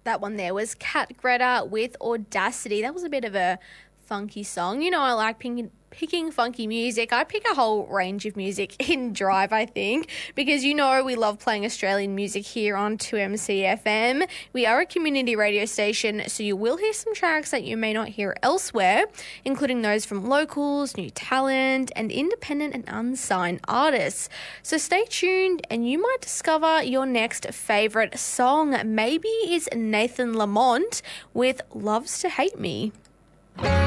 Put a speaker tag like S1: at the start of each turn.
S1: That one there was Cat Greta with Audacity. That was a bit of a funky song. You know, I like picking funky music. I pick a whole range of music in Drive, I think, because you know we love playing Australian music here on 2MCFM. We are a community radio station, so you will hear some tracks that you may not hear elsewhere, including those from locals, new talent, and independent and unsigned artists. So stay tuned and you might discover your next favourite song. Maybe it's Nathan Lamont with Loves to Hate Me.